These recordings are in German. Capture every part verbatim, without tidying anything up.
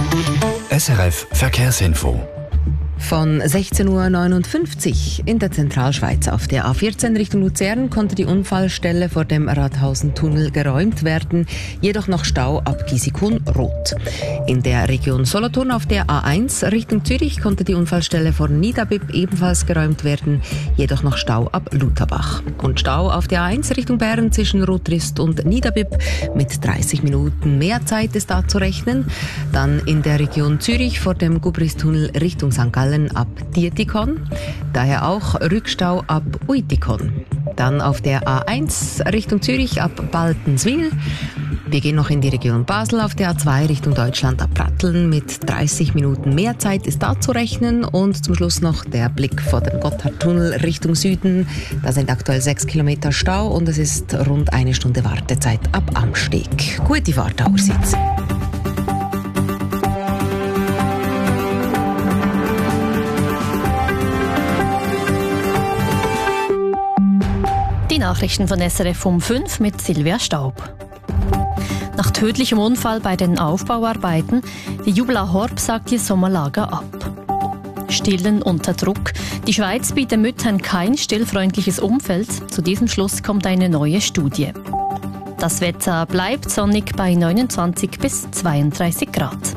S R F Verkehrsinfo. Von sechzehn Uhr neunundfünfzig in der Zentralschweiz auf der A vierzehn Richtung Luzern konnte die Unfallstelle vor dem Rathausentunnel geräumt werden, jedoch noch Stau ab Gisikun rot. In der Region Solothurn auf der A eins Richtung Zürich konnte die Unfallstelle vor Niederbipp ebenfalls geräumt werden, jedoch noch Stau ab Lutherbach. Und Stau auf der A eins Richtung Bern zwischen Rotrist und Niederbipp mit dreißig Minuten mehr Zeit ist da zu rechnen. Dann in der Region Zürich vor dem Gubristunnel Richtung Sankt Gallen ab Dietikon, daher auch Rückstau ab Uitikon. Dann auf der A eins Richtung Zürich ab Baltenswil. Wir gehen noch in die Region Basel auf der A zwei Richtung Deutschland ab Pratteln mit dreißig Minuten mehr Zeit ist da zu rechnen. Und zum Schluss noch der Blick vor den Gotthardtunnel Richtung Süden. Da sind aktuell sechs Kilometer Stau und es ist rund eine Stunde Wartezeit ab Amsteg. Gute Fahrt allerseits. Die Nachrichten von S R F um fünf mit Silvia Staub. Nach tödlichem Unfall bei den Aufbauarbeiten, die Jubla Horb sagt ihr Sommerlager ab. Stillen unter Druck. Die Schweiz bietet Müttern kein stillfreundliches Umfeld. Zu diesem Schluss kommt eine neue Studie. Das Wetter bleibt sonnig bei neunundzwanzig bis zweiunddreißig Grad.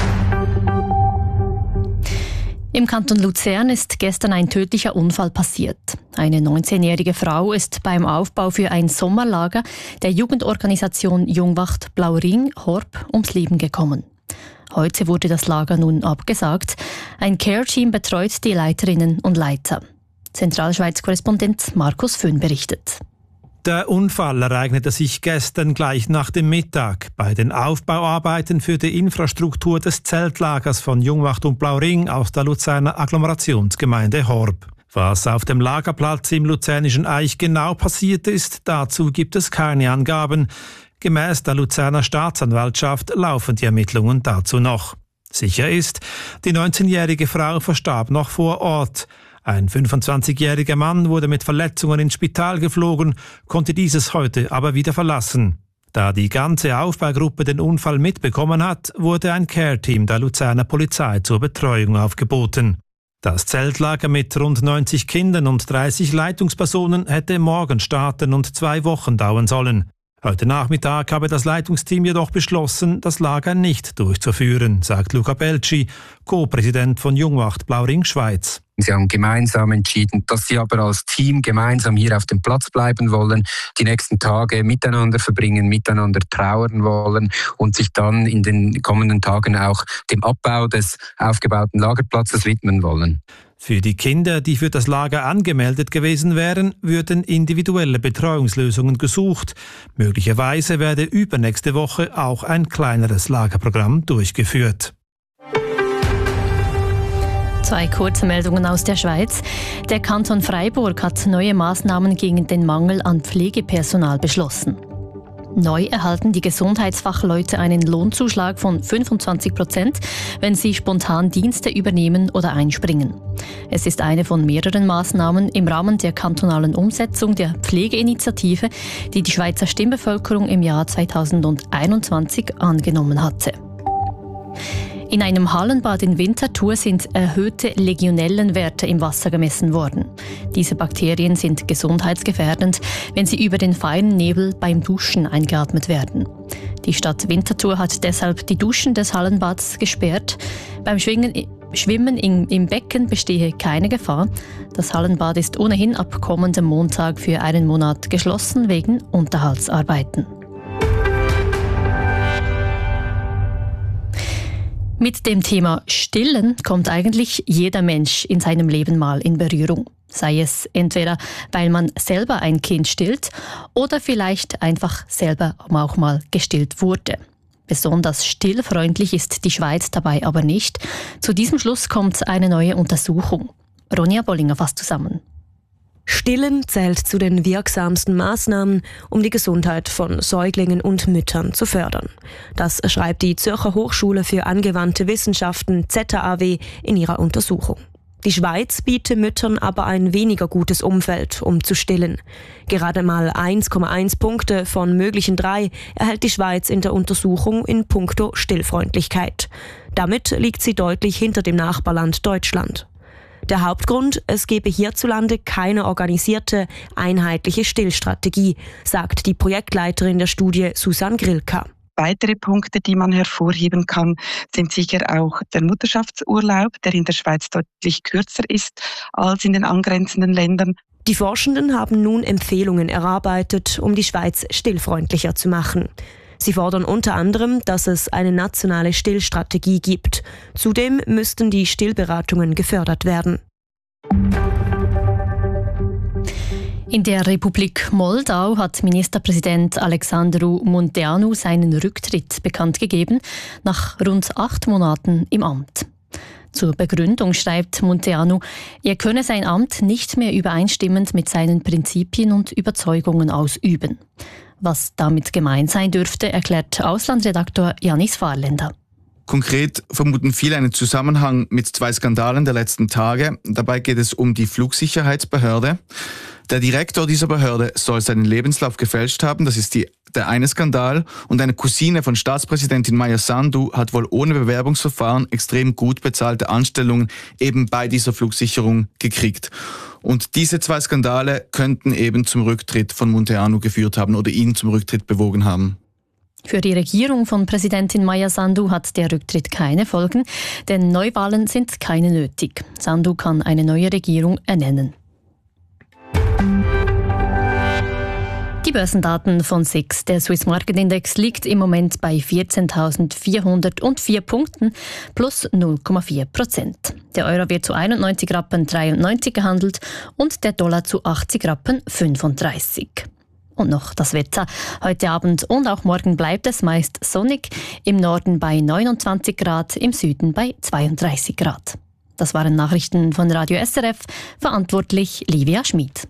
Im Kanton Luzern ist gestern ein tödlicher Unfall passiert. Eine neunzehnjährige Frau ist beim Aufbau für ein Sommerlager der Jugendorganisation Jungwacht Blauring Horb ums Leben gekommen. Heute wurde das Lager nun abgesagt. Ein Care-Team betreut die Leiterinnen und Leiter. Zentralschweiz-Korrespondent Markus Föhn berichtet. Der Unfall ereignete sich gestern gleich nach dem Mittag bei den Aufbauarbeiten für die Infrastruktur des Zeltlagers von Jungwacht und Blauring aus der Luzerner Agglomerationsgemeinde Horb. Was auf dem Lagerplatz im luzernischen Eich genau passiert ist, dazu gibt es keine Angaben. Gemäß der Luzerner Staatsanwaltschaft laufen die Ermittlungen dazu noch. Sicher ist, die neunzehnjährige Frau verstarb noch vor Ort. Ein fünfundzwanzigjähriger Mann wurde mit Verletzungen ins Spital geflogen, konnte dieses heute aber wieder verlassen. Da die ganze Aufbaugruppe den Unfall mitbekommen hat, wurde ein Care-Team der Luzerner Polizei zur Betreuung aufgeboten. Das Zeltlager mit rund neunzig Kindern und dreißig Leitungspersonen hätte morgen starten und zwei Wochen dauern sollen. Heute Nachmittag habe das Leitungsteam jedoch beschlossen, das Lager nicht durchzuführen, sagt Luca Belci, Co-Präsident von Jungwacht Blauring Schweiz. Sie haben gemeinsam entschieden, dass sie aber als Team gemeinsam hier auf dem Platz bleiben wollen, die nächsten Tage miteinander verbringen, miteinander trauern wollen und sich dann in den kommenden Tagen auch dem Abbau des aufgebauten Lagerplatzes widmen wollen. Für die Kinder, die für das Lager angemeldet gewesen wären, würden individuelle Betreuungslösungen gesucht. Möglicherweise werde übernächste Woche auch ein kleineres Lagerprogramm durchgeführt. Zwei kurze Meldungen aus der Schweiz. Der Kanton Freiburg hat neue Maßnahmen gegen den Mangel an Pflegepersonal beschlossen. Neu erhalten die Gesundheitsfachleute einen Lohnzuschlag von fünfundzwanzig Prozent, wenn sie spontan Dienste übernehmen oder einspringen. Es ist eine von mehreren Maßnahmen im Rahmen der kantonalen Umsetzung der Pflegeinitiative, die die Schweizer Stimmbevölkerung im Jahr zweitausendeinundzwanzig angenommen hatte. In einem Hallenbad in Winterthur sind erhöhte Legionellenwerte im Wasser gemessen worden. Diese Bakterien sind gesundheitsgefährdend, wenn sie über den feinen Nebel beim Duschen eingeatmet werden. Die Stadt Winterthur hat deshalb die Duschen des Hallenbads gesperrt. Beim Schwingen, Schwimmen in, im Becken bestehe keine Gefahr. Das Hallenbad ist ohnehin ab kommendem Montag für einen Monat geschlossen wegen Unterhaltsarbeiten. Mit dem Thema Stillen kommt eigentlich jeder Mensch in seinem Leben mal in Berührung. Sei es entweder, weil man selber ein Kind stillt oder vielleicht einfach selber auch mal gestillt wurde. Besonders stillfreundlich ist die Schweiz dabei aber nicht. Zu diesem Schluss kommt eine neue Untersuchung. Ronja Bollinger fasst zusammen. Stillen zählt zu den wirksamsten Maßnahmen, um die Gesundheit von Säuglingen und Müttern zu fördern. Das schreibt die Zürcher Hochschule für angewandte Wissenschaften Z A W in ihrer Untersuchung. Die Schweiz bietet Müttern aber ein weniger gutes Umfeld, um zu stillen. Gerade mal eins Komma eins Punkte von möglichen drei erhält die Schweiz in der Untersuchung in puncto Stillfreundlichkeit. Damit liegt sie deutlich hinter dem Nachbarland Deutschland. Der Hauptgrund, es gebe hierzulande keine organisierte, einheitliche Stillstrategie, sagt die Projektleiterin der Studie Susanne Grilka. Weitere Punkte, die man hervorheben kann, sind sicher auch der Mutterschaftsurlaub, der in der Schweiz deutlich kürzer ist als in den angrenzenden Ländern. Die Forschenden haben nun Empfehlungen erarbeitet, um die Schweiz stillfreundlicher zu machen. Sie fordern unter anderem, dass es eine nationale Stillstrategie gibt. Zudem müssten die Stillberatungen gefördert werden. In der Republik Moldau hat Ministerpräsident Alexandru Munteanu seinen Rücktritt bekannt gegeben, nach rund acht Monaten im Amt. Zur Begründung schreibt Munteanu, er könne sein Amt nicht mehr übereinstimmend mit seinen Prinzipien und Überzeugungen ausüben. Was damit gemeint sein dürfte, erklärt Auslandredaktor Janis Fahrländer. Konkret vermuten viele einen Zusammenhang mit zwei Skandalen der letzten Tage. Dabei geht es um die Flugsicherheitsbehörde. Der Direktor dieser Behörde soll seinen Lebenslauf gefälscht haben, das ist die, der eine Skandal. Und eine Cousine von Staatspräsidentin Maia Sandu hat wohl ohne Bewerbungsverfahren extrem gut bezahlte Anstellungen eben bei dieser Flugsicherung gekriegt. Und diese zwei Skandale könnten eben zum Rücktritt von Munteanu geführt haben oder ihn zum Rücktritt bewogen haben. Für die Regierung von Präsidentin Maia Sandu hat der Rücktritt keine Folgen, denn Neuwahlen sind keine nötig. Sandu kann eine neue Regierung ernennen. Die Börsendaten von S I X. Der Swiss Market Index liegt im Moment bei vierzehntausendvierhundertvier Punkten plus null Komma vier Prozent. Der Euro wird zu einundneunzig Rappen dreiundneunzig gehandelt und der Dollar zu achtzig Rappen fünfunddreißig. Und noch das Wetter. Heute Abend und auch morgen bleibt es meist sonnig. Im Norden bei neunundzwanzig Grad, im Süden bei zweiunddreißig Grad. Das waren Nachrichten von Radio S R F. Verantwortlich Livia Schmid.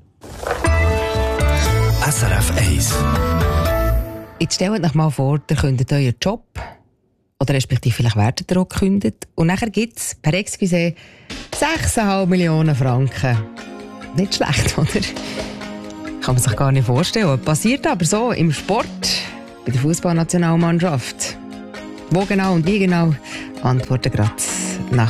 S R F eins. Jetzt stellt euch mal vor, ihr kündet euren Job. Oder respektive vielleicht werdet ihr auch gekündigt. Und nachher gibt es per Excusé sechs Komma fünf Millionen Franken. Nicht schlecht, oder? Kann man sich gar nicht vorstellen. Passiert aber so im Sport, bei der Fußballnationalmannschaft. Wo genau und wie genau? Antworten gerade